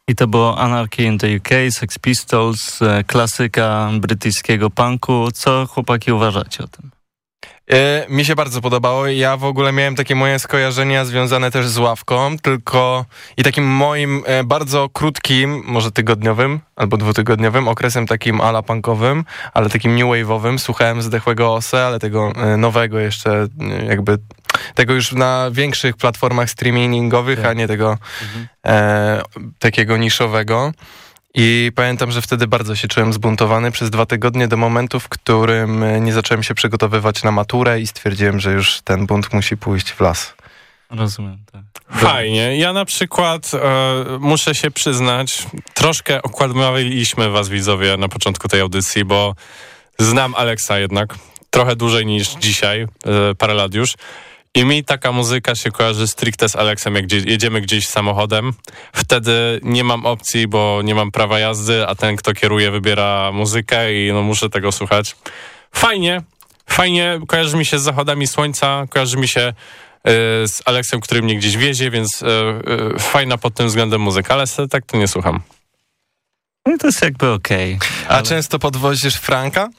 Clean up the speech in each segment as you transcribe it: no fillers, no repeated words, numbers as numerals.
I to było Anarchy in the UK, Sex Pistols, klasyka brytyjskiego punku. Co chłopaki uważacie o tym? Mi się bardzo podobało. Ja w ogóle miałem takie moje skojarzenia związane też z ławką, tylko i takim moim bardzo krótkim, może tygodniowym albo dwutygodniowym okresem takim ala punkowym, ale takim new wave'owym. Słuchałem Zdechłego Ose, ale tego nowego jeszcze jakby tego już na większych platformach streamingowych, a nie tego takiego niszowego. I pamiętam, że wtedy bardzo się czułem zbuntowany przez 2 tygodnie do momentu, w którym nie zacząłem się przygotowywać na maturę i stwierdziłem, że już ten bunt musi pójść w las. Rozumiem, tak. Fajnie. Ja na przykład muszę się przyznać, troszkę okłamywaliśmy was, widzowie, na początku tej audycji, bo znam Aleksa jednak trochę dłużej niż dzisiaj, parę lat już. I mi taka muzyka się kojarzy stricte z Aleksem, jak jedziemy gdzieś samochodem. Wtedy nie mam opcji, bo nie mam prawa jazdy, a ten, kto kieruje, wybiera muzykę i no muszę tego słuchać. Fajnie, kojarzy mi się z zachodami słońca, kojarzy mi się z Aleksem, który mnie gdzieś wiezie, więc fajna pod tym względem muzyka, ale tak to nie słucham. No i to jest jakby okej. A często podwozisz Franka?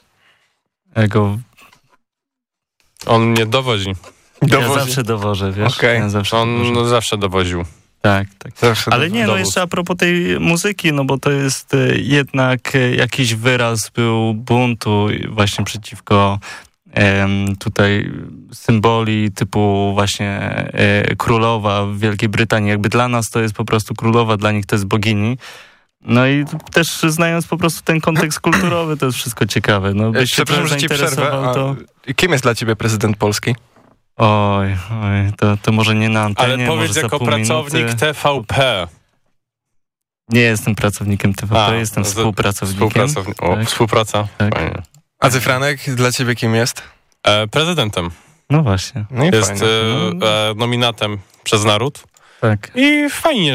On mnie dowodzi. Ja zawsze dowożę, wiesz? Okay. Ja zawsze dowoził. Tak. Zawsze ale nie, no jeszcze a propos tej muzyki, no bo to jest jednak jakiś wyraz był buntu właśnie przeciwko tutaj symboli typu właśnie królowa w Wielkiej Brytanii. Jakby dla nas to jest po prostu królowa, dla nich to jest bogini. No i też znając po prostu ten kontekst kulturowy, to jest wszystko ciekawe. No, byś się przepraszam, że ci przerwę. to... Kim jest dla ciebie prezydent Polski? Oj, to może nie na antenie. Ale powiedz jako pracownik TVP. Nie jestem pracownikiem TVP, jestem współpracownikiem. Współpraca. Tak. Fajnie. A ty, Franek, dla ciebie kim jest? Prezydentem. No właśnie. No i jest nominatem przez naród. Tak. I fajnie,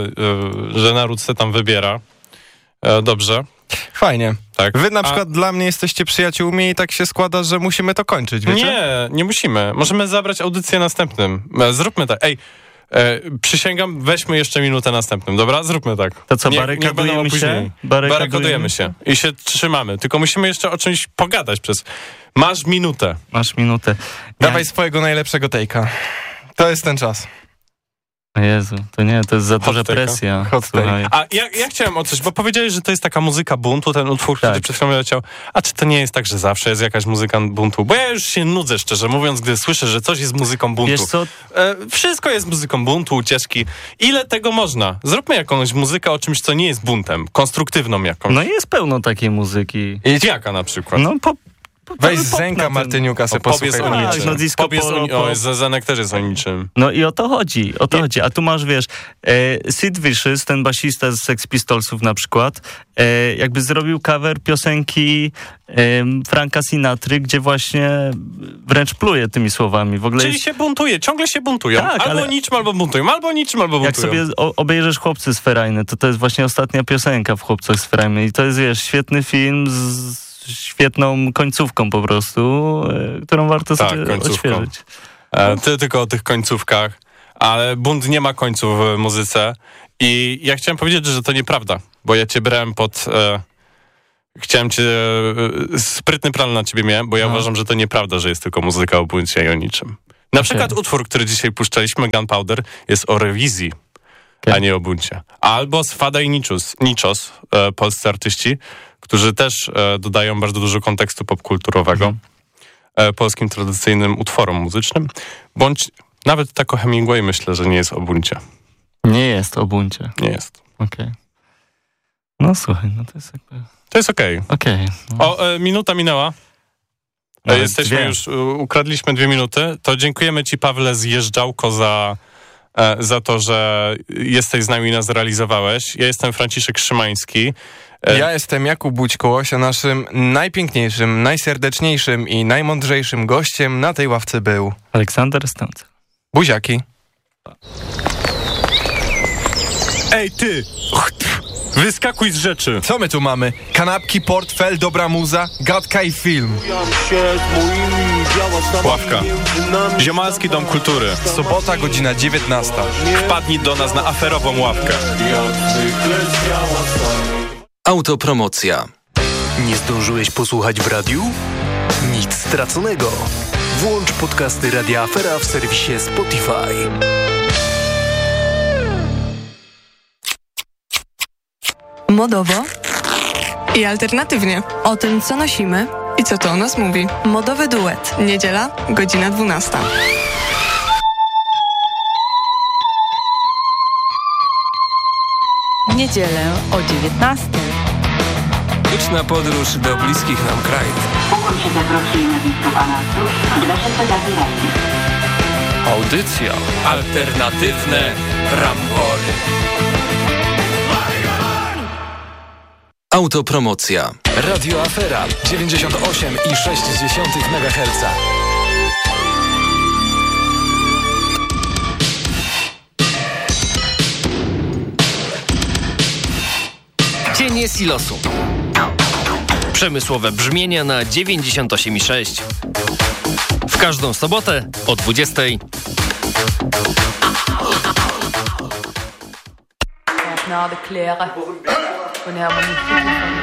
że naród se tam wybiera. Dobrze. Fajnie. Tak. Wy na przykład dla mnie jesteście przyjaciółmi i tak się składa, że musimy to kończyć, wiecie? Nie musimy. Możemy zabrać audycję następnym. Zróbmy tak. Przysięgam, weźmy jeszcze minutę następnym, dobra? Zróbmy tak. To co, barykadujemy się? Barykadujemy się i się trzymamy. Tylko musimy jeszcze o czymś pogadać Masz minutę. Dawaj swojego najlepszego take'a. To jest ten czas. O Jezu, to jest za duża presja. A ja chciałem o coś, bo powiedziałeś, że to jest taka muzyka buntu, ten utwór, który przed chwilą leciał. A czy to nie jest tak, że zawsze jest jakaś muzyka buntu? Bo ja już się nudzę, szczerze mówiąc, gdy słyszę, że coś jest muzyką buntu. Wiesz co? Wszystko jest muzyką buntu, ucieczki. Ile tego można? Zróbmy jakąś muzykę o czymś, co nie jest buntem. Konstruktywną jakąś. No jest pełno takiej muzyki. Jaka na przykład? No weź z Zenka Martyniuka sobie posłuchaj. Powiedz o niczym. Zenek też jest o niczym. No i o to chodzi. A tu masz, wiesz, Sid Vicious, ten basista z Sex Pistolsów na przykład, jakby zrobił cover piosenki Franka Sinatry, gdzie właśnie wręcz pluje tymi słowami. W ogóle Czyli się buntuje, ciągle się buntują. Tak, albo niczym, albo buntują, albo niczym, albo buntują. Jak sobie obejrzysz Chłopcy z Ferajny, to jest właśnie ostatnia piosenka w Chłopcach z Ferajny i to jest, wiesz, świetny film z świetną końcówką po prostu, którą warto sobie odświeżyć. Ty tylko o tych końcówkach, ale bunt nie ma końców w muzyce i ja chciałem powiedzieć, że to nieprawda, bo ja cię brałem chciałem cię... Sprytny plan na ciebie miałem, bo ja uważam, że to nieprawda, że jest tylko muzyka o buncie i o niczym. Na przykład utwór, który dzisiaj puszczaliśmy, Gunpowder, jest o rewizji, a nie o buncie. Albo Swada i Nichos, polscy artyści, którzy też dodają bardzo dużo kontekstu popkulturowego polskim tradycyjnym utworom muzycznym, bądź nawet tak o Hemingway myślę, że nie jest o buncie. Nie jest o buncie. Nie jest. Okej. No słuchaj, no to jest jakby... To jest okej. No. Minuta minęła. Jesteśmy już, ukradliśmy 2 minuty. To dziękujemy ci, Pawle Zjeżdżałko, za to, że jesteś z nami i nas zrealizowałeś. Ja jestem Franciszek Szymański. Ja jestem Jakub Bućkołoś, a naszym najpiękniejszym, najserdeczniejszym i najmądrzejszym gościem na tej ławce był Aleksander Stęcel. Buziaki. Ej, ty! Wyskakuj z rzeczy. Co my tu mamy? Kanapki, portfel, dobra muza, gadka i film. Ławka. Ziomalski Dom Kultury. Sobota, godzina 19. Wpadnij do nas na aferową ławkę. Autopromocja. Nie zdążyłeś posłuchać w radiu? Nic straconego. Włącz podcasty Radia Afera w serwisie Spotify. Modowo i alternatywnie. o tym, co nosimy. I co to o nas mówi? Modowy duet. Niedziela, godzina 12. Niedzielę o 19. Liczna podróż do bliskich nam krajów. Pokój się zaprosili na blisko pana cóż, dla zawieracji. Audycja. Alternatywne rambory. Autopromocja. Radio Afera 98,6 MHz. Cienie silosu. Przemysłowe brzmienia na 98,6. W każdą sobotę o 20:00. Now the clear.